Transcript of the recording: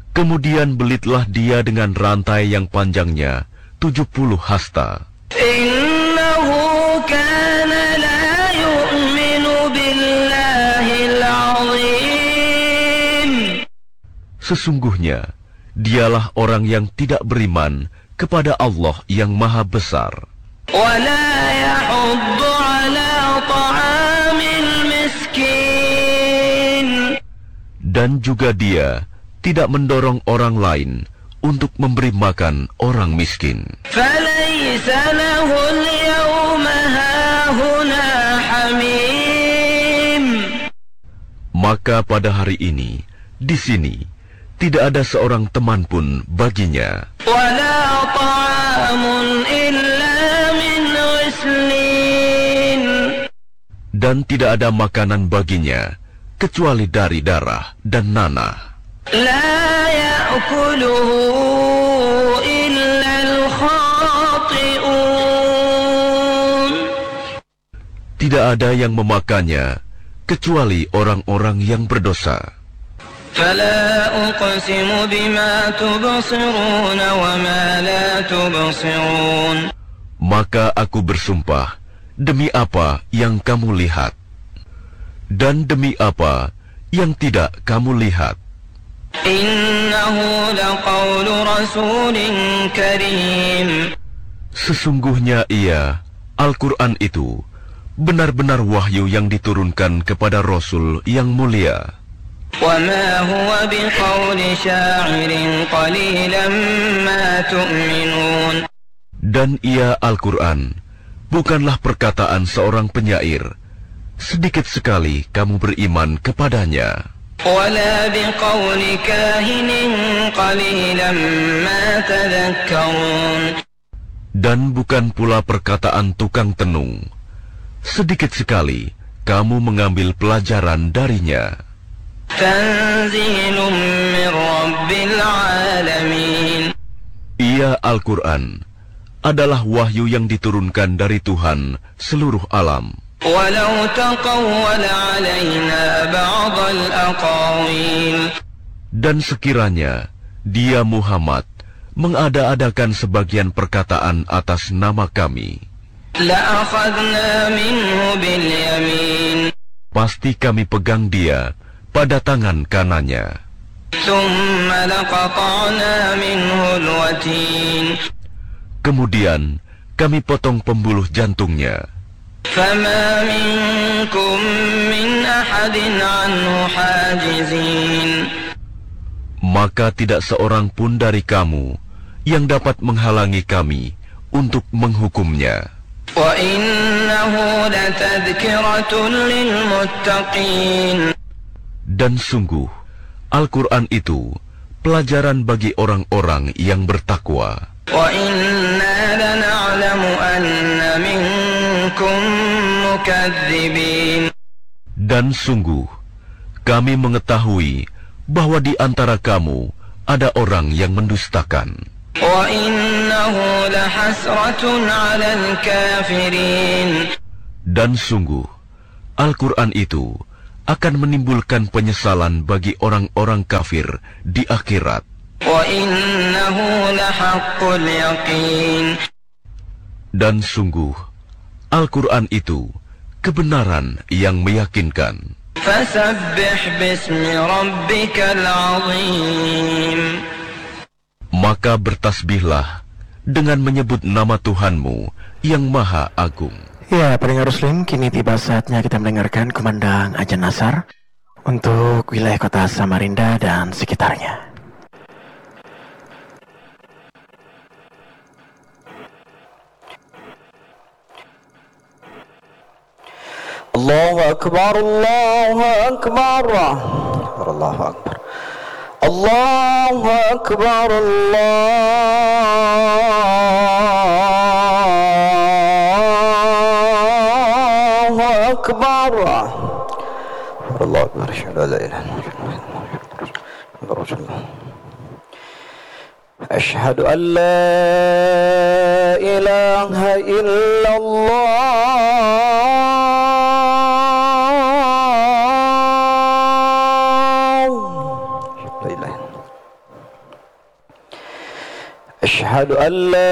Kemudian belitlah dia dengan rantai yang panjangnya 70 hasta. Innahu kana la yu'minu billahil azim. Sesungguhnya, dialah orang yang tidak beriman kepada Allah yang Maha Besar. Wa la yahuddu ala ta'amil miskin. Dan juga dia tidak mendorong orang lain untuk memberi makan orang miskin. Falaysa lahul yawma hahuna hamim. Maka pada hari ini, di sini, tidak ada seorang teman pun baginya. Wala ta'amun illa min ghislin. Dan tidak ada makanan baginya, kecuali dari darah dan nanah. La ya'kuluhu illa al-khati'un. Tidak ada yang memakannya, kecuali orang-orang yang berdosa. Fala uqsimu bima tubsirun wa ma la tubsirun. Maka aku bersumpah, demi apa yang kamu lihat, dan demi apa yang tidak kamu lihat. Innahu laqawlu rasulin karim. Sesungguhnya ia, Al-Quran itu, benar-benar wahyu yang diturunkan kepada Rasul yang mulia. Wa ma huwa biqawli sya'irin qalilan ma tu'minun. Dan ia, Al-Quran, bukanlah perkataan seorang penyair. Sedikit sekali kamu beriman kepadanya. Wala biqawli kahinin qalilan ma tadhakkarun. Dan bukan pula perkataan tukang tenung. Sedikit sekali kamu mengambil pelajaran darinya. Tanzilun min rabbil alamin. Ia, Al-Quran, adalah wahyu yang diturunkan dari Tuhan seluruh alam. Walau taqawwala alaina ba'dal aqawil. Dan sekiranya dia Muhammad mengada-adakan sebagian perkataan atas nama kami, La'akhadna minhu bil yamin. pasti kami pegang dia pada tangan kanannya. Thumma laqata'na minhu al-watin. Kemudian kami potong pembuluh jantungnya. Fama minkum min ahadin anhu hajizin. Maka tidak seorang pun dari kamu yang dapat menghalangi kami untuk menghukumnya. Wa innahu latadhkiratun lil muttaqin. Dan sungguh, Al-Quran itu pelajaran bagi orang-orang yang bertakwa. Wa inna lana'lamu anna minkum mukadzibin. Dan sungguh, kami mengetahui bahwa di antara kamu ada orang yang mendustakan. Wa innahu lahasratun 'alal kafirin. Dan sungguh, Al-Quran itu akan menimbulkan penyesalan bagi orang-orang kafir di akhirat. Wa innahu lahaqqul yaqin. Dan sungguh, Al-Quran itu kebenaran yang meyakinkan. Fasabbih bismi rabbikal azim. Maka bertasbihlah dengan menyebut nama Tuhanmu yang Maha Agung. Ya, pendengar Muslim, kini tiba saatnya kita mendengarkan kumandang Azan Asar untuk wilayah kota Samarinda dan sekitarnya. Allahu Akbar, Allahu Akbar, Allahu Akbar, Allahu Akbar, Allahu Akbar, Allahu Akbar, asyhadu an la ilaha illallah, asyhadu an la ilaha illallah. أشهد أن لا